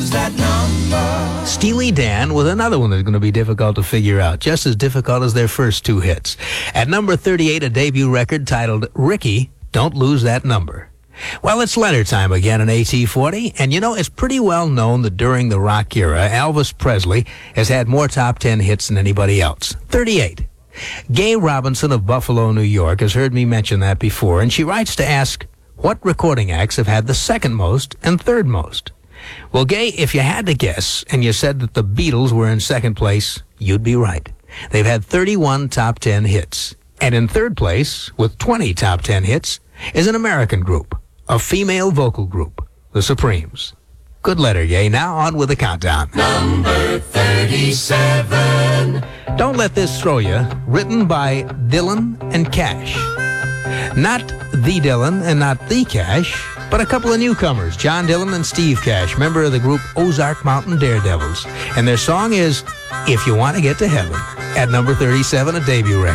Steely Dan with another one that's going to be difficult to figure out, just as difficult as their first two hits. At number 38, a debut record titled Ricky, Don't Lose That Number. Well, it's Leonard time again in AT40, and you know, it's pretty well known that during the rock era, Elvis Presley has had more top 10 hits than anybody else. 38. Gay Robinson of Buffalo, New York, has heard me mention that before, and she writes to ask, what recording acts have had the second most and third most? Well, Gay, if you had to guess, and you said that the Beatles were in second place, you'd be right. They've had 31 top 10 hits. And in third place, with 20 top 10 hits, is an American group, a female vocal group, the Supremes. Good letter, Gay. Now on with the countdown. Number 37. Don't Let This Throw You, written by Dylan and Cash. Not the Dylan and not the Cash, but a couple of newcomers, John Dylan and Steve Cash, member of the group Ozark Mountain Daredevils. And their song is If You Want to Get to Heaven, at number 37, a debut record.